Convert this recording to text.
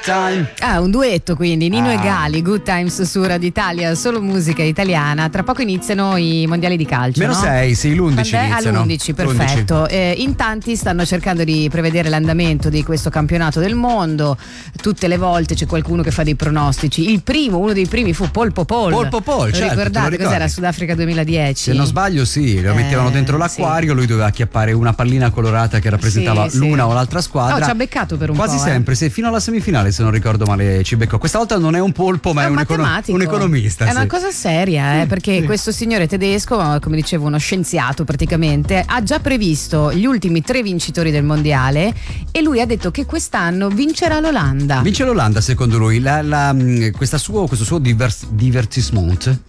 Time. Ah, un duetto quindi, Nino e Gali, Good Times su Radio Italia, solo musica italiana. Tra poco iniziano i mondiali di calcio, Meno no? 6, sì, l'11 iniziano. All'11, perfetto. In tanti stanno cercando di prevedere l'andamento di questo campionato del mondo. Tutte le volte c'è qualcuno che fa dei pronostici. Uno dei primi fu Paul Popol. Paul Popol, certo, ricordate cos'era? Sudafrica 2010. Se non sbaglio, sì, lo mettevano dentro l'acquario, lui doveva acchiappare una pallina colorata che rappresentava l'una o l'altra squadra. No, ci ha beccato per un quasi po'. Quasi sempre, se fino alla semifinale, se non ricordo male, ci beccò. Questa volta non è un polpo, ma è un economista. È una cosa seria, perché questo signore tedesco, come dicevo, uno scienziato praticamente, ha già previsto gli ultimi 3 vincitori del mondiale e lui ha detto che quest'anno vincerà l'Olanda. Vince l'Olanda, secondo lui. Questo suo divertissement